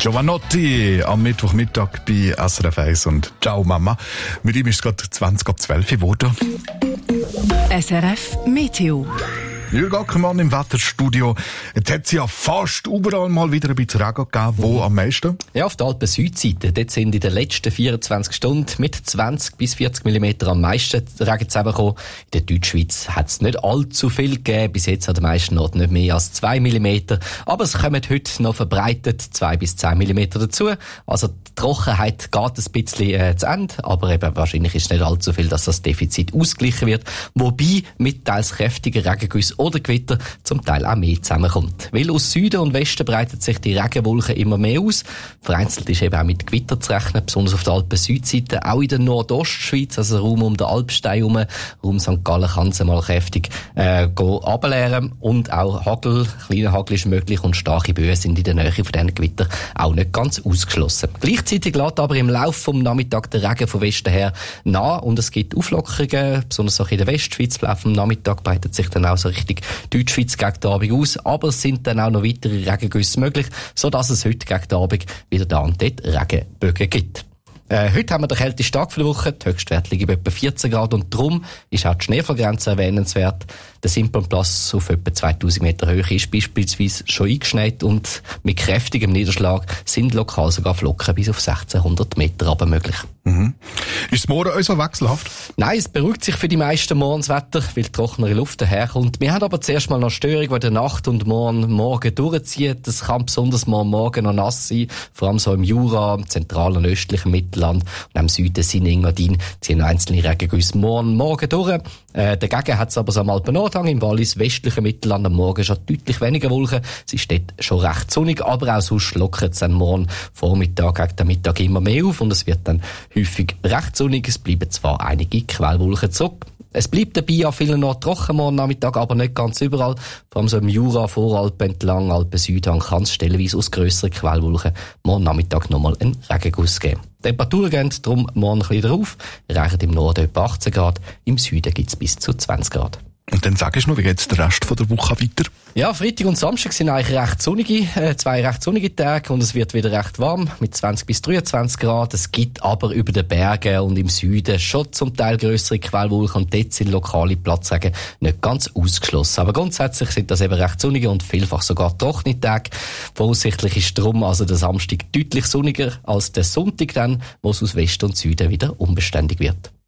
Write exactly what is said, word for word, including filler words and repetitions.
Giovanotti am Mittwochmittag bei S R F eins und Ciao Mama. Mit ihm ist es gerade zwanzig ab zwölf geworden. S R F Meteo. Jürg Ackermann im Wetterstudio. Jetzt hat es ja fast überall mal wieder ein bisschen Regen gegeben. Wo mhm. am meisten? Ja, auf der Alpen-Südseite. Dort sind in den letzten vierundzwanzig Stunden mit zwanzig bis vierzig Millimeter am meisten Regen zusammengekommen. In der Deutschschweiz hat es nicht allzu viel gegeben. Bis jetzt an den meisten Orten nicht mehr als zwei Millimeter. Aber es kommen heute noch verbreitet zwei bis zehn Millimeter dazu. Also die Trockenheit geht ein bisschen äh, zu Ende. Aber eben wahrscheinlich ist es nicht allzu viel, dass das Defizit ausgeglichen wird. Wobei mit teils kräftigen Regengüssen oder Gewitter zum Teil auch mehr zusammenkommt. Weil aus Süden und Westen breitet sich die Regenwolke immer mehr aus. Vereinzelt ist eben auch mit Gewitter zu rechnen, besonders auf der Alpen-Südseite, auch in der Nordostschweiz, also Raum um den Alpstein herum, Raum Sankt Gallen kann es mal kräftig äh, runterleeren. Und auch Hagel, kleiner Hagel ist möglich und starke Böen sind in der Nähe von diesen Gewitter auch nicht ganz ausgeschlossen. Gleichzeitig lässt aber im Laufe des Nachmittags der Regen von Westen her nach und es gibt Auflockerungen, besonders auch in der Westschweiz. Im Laufe des Nachmittags breitet sich dann auch so richtig Deutschschweiz gegen den Abend aus, aber es sind dann auch noch weitere Regengüsse möglich, sodass es heute gegen den Abend wieder da und dort Regenbögen gibt. Äh, heute haben wir den kältesten Tag der Woche, die Höchstwerte liegen bei etwa vierzehn Grad und darum ist auch die Schneefallgrenze erwähnenswert. Der Simplonplatz auf etwa zweitausend Meter Höhe ist beispielsweise schon eingeschneit und mit kräftigem Niederschlag sind lokal sogar Flocken bis auf sechzehnhundert Meter aber möglich. Mhm. Ist das morgen auch so wechselhaft? Nein, es beruhigt sich für die meisten morgens Wetter, weil die trocknere Luft daherkommt. Wir haben aber zuerst mal noch Störung, die in der Nacht und morgen, morgen durchzieht. Das kann besonders morgen, morgen noch nass sein, vor allem so im Jura, im zentralen und östlichen Mittelland und am Süden sind Engadin ziehen noch einzelne Regengüsse morgen, morgen durch. Äh, dagegen hat es aber so am Alpen-Nordhang, im Wallis, westlichen Mittelland am Morgen schon deutlich weniger Wolken. Es ist dort schon recht sonnig, aber auch sonst lockert es dann morgen Vormittag gegen den Mittag immer mehr auf und es wird dann häufig recht sonnig. Es bleiben zwar einige Quellwolken zurück. Es bleibt dabei an vielen Orten trocken morgen Nachmittag, aber nicht ganz überall. Vor allem so im Jura, Voralpen entlang, Alpen-Südhang kann es stellenweise aus grösseren Quellwolken morgen Nachmittag nochmal einen Regenguss geben. Die Temperaturen gehen darum morgen ein bisschen drauf, erreichen im Norden etwa achtzehn Grad, im Süden gibt es bis zu zwanzig Grad. Und dann sag ich noch, wie geht's der Rest von der Woche weiter? Ja, Freitag und Samstag sind eigentlich recht sonnige, äh, zwei recht sonnige Tage und es wird wieder recht warm mit zwanzig bis dreiundzwanzig Grad. Es gibt aber über den Bergen und im Süden schon zum Teil grössere Quellwolken und dort sind lokale Platzregen nicht ganz ausgeschlossen. Aber grundsätzlich sind das eben recht sonnige und vielfach sogar trockene Tage. Voraussichtlich ist darum also der Samstag deutlich sonniger als der Sonntag dann, wo es aus Westen und Süden wieder unbeständig wird.